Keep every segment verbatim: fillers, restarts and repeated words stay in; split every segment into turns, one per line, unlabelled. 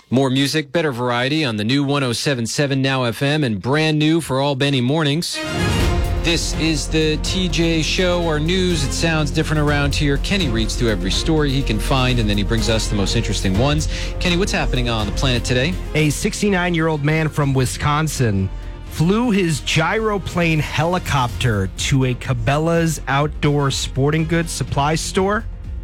More music, better variety on the new one oh seven point seven Now F M and brand new for all Benny mornings. This is the T J Show, our news. It sounds different around here. Kenny reads through every story he can find, and then he brings us the most interesting ones. Kenny, what's happening on the planet today?
A sixty-nine-year-old man from Wisconsin flew his gyroplane helicopter to a Cabela's outdoor sporting goods supply store.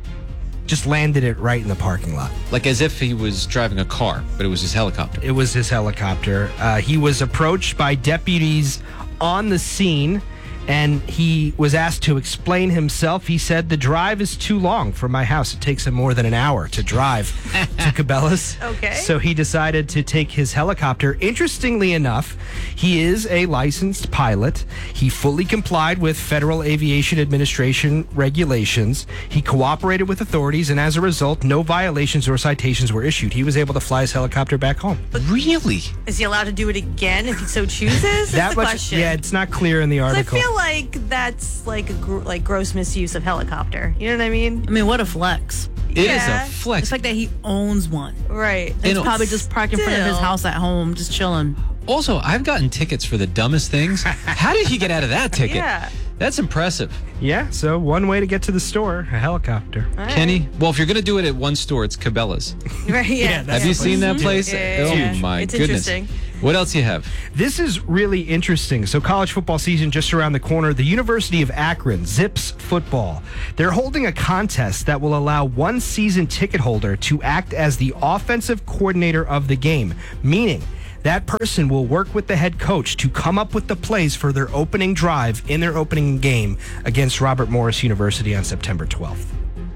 Just landed it right in the parking lot.
Like as if he was driving a car, but it was his helicopter.
It was his helicopter. Uh, he was approached by deputies on the scene, and he was asked to explain himself. He said, the drive is too long from my house. It takes him more than an hour to drive to Cabela's.
Okay.
So he decided to take his helicopter. Interestingly enough, he is a licensed pilot. He fully complied with Federal Aviation Administration regulations. He cooperated with authorities, and as a result, no violations or citations were issued. He was able to fly his helicopter back home.
Really?
Is he allowed to do it again if he so chooses? That's
that
the
much,
question.
Yeah, it's not clear in the
'Cause
article.
I feel like that's like a gr- like gross misuse of helicopter. You know what I mean?
I mean, what a flex.
It
Yeah.
is a flex.
It's like that he owns one.
Right.
It's
know,
probably just parked in front of his
still.
house at home, just chilling.
Also, I've gotten tickets for the dumbest things. How did he get out of that ticket?
Yeah.
That's impressive.
Yeah, so one way to get to the store, a helicopter.
All right.
Kenny, well, if you're going to do it at one store, it's Cabela's.
Right. Yeah.
Yeah, that's
Have you
the
seen that
Mhm.
place?
Yeah, yeah,
Oh,
yeah.
my
It's
goodness.
interesting.
What else you have?
This is really interesting. So college football season just around the corner. The University of Akron, Zips Football, they're holding a contest that will allow one season ticket holder to act as the offensive coordinator of the game, meaning that person will work with the head coach to come up with the plays for their opening drive in their opening game against Robert Morris University on September twelfth.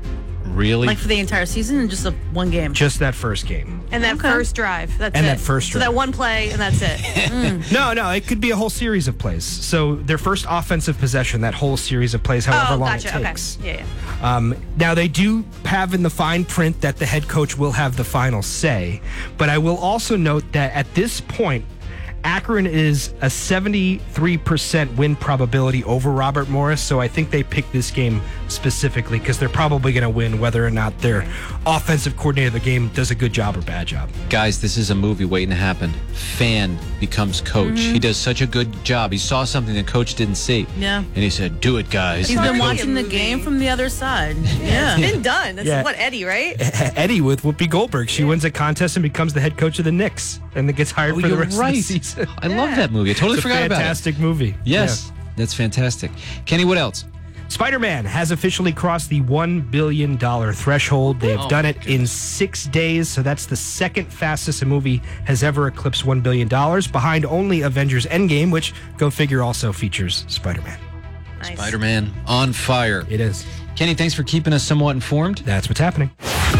Really?
Like for the entire season and just a one game.
Just that first game.
And that
Okay.
first drive. That's
And
it.
that first
So
drive.
that one play and that's it.
No, no, it could be a whole series of plays. So their first offensive possession, that whole series of plays, however
oh,
long
gotcha.
it takes.
Okay. Yeah, yeah.
Um, now, they do have in the fine print that the head coach will have the final say, but I will also note that at this point, Akron is a seventy-three percent win probability over Robert Morris, so I think they picked this game specifically because they're probably going to win whether or not their offensive coordinator of the game does a good job or bad job.
Guys, this is a movie waiting to happen. Fan becomes coach. He does such a good job. He saw something the coach didn't see.
Yeah.
And he said, do it, guys.
He's
It's
been
already
watching
a
the
movie.
game from the other side. Yeah.
It's been done. This
Yeah.
is what, Eddie, right?
Eddie with Whoopi Goldberg. She wins a contest and becomes the head coach of the Knicks and then gets hired
Oh,
for the
you're
rest
right.
of the season.
I love that movie. I totally
It's a
forgot about it.
fantastic movie.
Yes, that's fantastic. Kenny, what else?
Spider-Man has officially crossed the one billion dollars threshold. They've
Oh,
done
my
it in six days, so that's the second fastest a movie has ever eclipsed one billion dollars, behind only Avengers Endgame, which, go figure, also features Spider-Man.
Nice.
Spider-Man on fire.
It is.
Kenny, thanks for keeping us somewhat informed.
That's what's happening.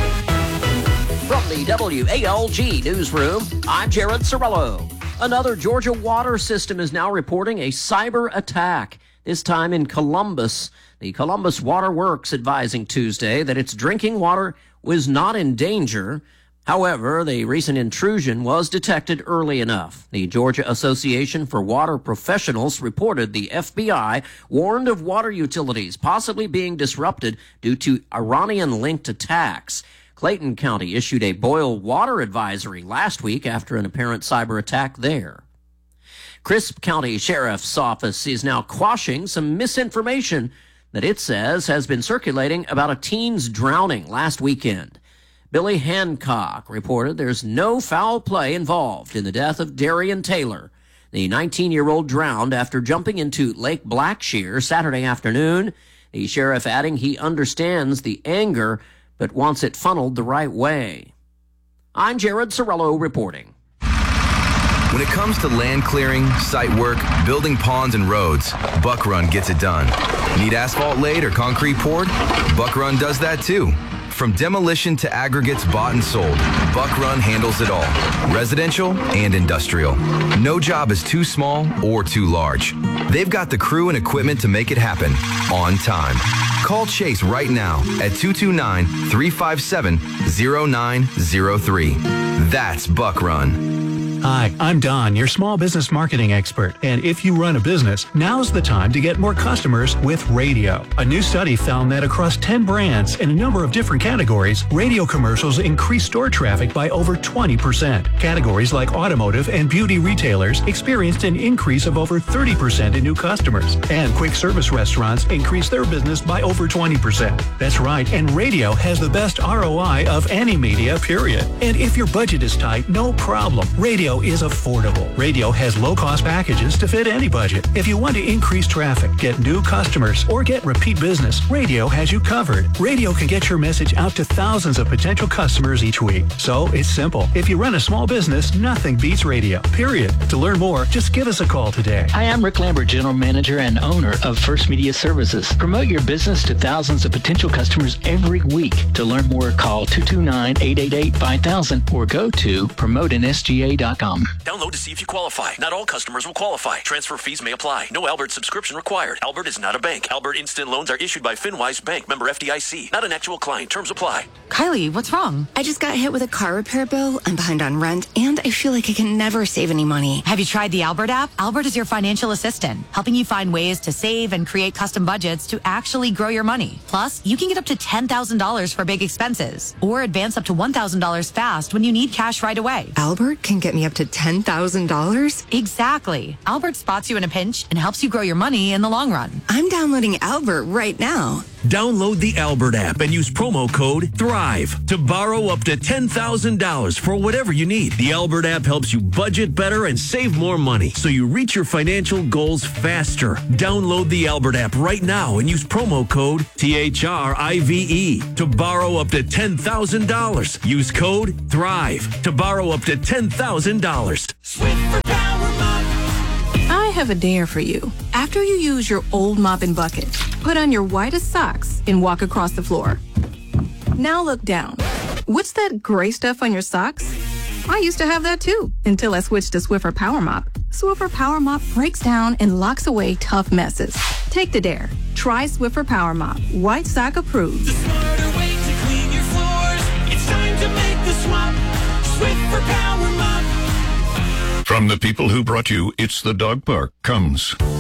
From the W A L G newsroom, I'm Jared Sorello. Another Georgia water system is now reporting a cyber attack, this time in Columbus. The Columbus Water Works advising Tuesday that its drinking water was not in danger. However, the recent intrusion was detected early enough. The Georgia Association for Water Professionals reported the F B I warned of water utilities possibly being disrupted due to Iranian-linked attacks. Clayton County issued a boil water advisory last week after an apparent cyber attack there. Crisp County Sheriff's Office is now quashing some misinformation that it says has been circulating about a teen's drowning last weekend. Billy Hancock reported there's no foul play involved in the death of Darian Taylor. The nineteen-year-old drowned after jumping into Lake Blackshear Saturday afternoon. The sheriff adding he understands the anger but wants it funneled the right way. I'm Jared Sorello reporting.
When it comes to land clearing, site work, building ponds and roads, Buck Run gets it done. Need asphalt laid or concrete poured? Buck Run does that too. From demolition to aggregates bought and sold, Buck Run handles it all, residential and industrial. No job is too small or too large. They've got the crew and equipment to make it happen on time. Call Chase right now at two two nine, three five seven, zero nine zero three. That's Buck Run.
Hi, I'm Don, your small business marketing expert. And if you run a business, now's the time to get more customers with radio. A new study found that across ten brands in a number of different categories, radio commercials increase store traffic by over twenty percent. Categories like automotive and beauty retailers experienced an increase of over thirty percent in new customers. And quick service restaurants increased their business by over twenty percent. That's right, and radio has the best R O I of any media, period. And if your budget is tight, no problem. Radio is affordable. Radio has low-cost packages to fit any budget. If you want to increase traffic, get new customers, or get repeat business, Radio has you covered. Radio can get your message out to thousands of potential customers each week. So it's simple. If you run a small business, nothing beats radio, period. To learn more, just give us a call today.
Hi, I'm Rick Lambert, General Manager and owner of First Media Services. Promote your business to thousands of potential customers every week. To learn more, call two two nine, eight eight eight, five thousand or go to promote in S G A dot com.
Download to see if you qualify. Not all customers will qualify. Transfer fees may apply. No Albert subscription required. Albert is not a bank. Albert Instant Loans are issued by FinWise Bank, member F D I C. Not an actual client. Terms apply.
Kylie, what's wrong? I just got hit with a car repair bill. I'm behind on rent, and I feel like I can never save any money.
Have you tried the Albert app? Albert is your financial assistant, helping you find ways to save and create custom budgets to actually grow your money. Plus, you can get up to ten thousand dollars for big expenses, or advance up to one thousand dollars fast when you need cash right away.
Albert can get me up to ten thousand dollars?
Exactly. Albert spots you in a pinch and helps you grow your money in the long run.
I'm downloading Albert right now.
Download the Albert app and use promo code THRIVE to borrow up to ten thousand dollars for whatever you need. The Albert app helps you budget better and save more money so you reach your financial goals faster. Download the Albert app right now and use promo code T H R I V E to borrow up to ten thousand dollars. Use code THRIVE to borrow up to ten thousand dollars.
Swiffer Power Mop. I have a dare for you. After you use your old mop and bucket, put on your whitest socks and walk across the floor. Now look down. What's that gray stuff on your socks? I used to have that too, until I switched to Swiffer Power Mop. Swiffer Power Mop breaks down and locks away tough messes. Take the dare. Try Swiffer Power Mop. White sock approved.
The smarter way to clean your floors. It's time to make the swap. Swiffer Power Mop.
From the people who brought you It's the Dog Park comes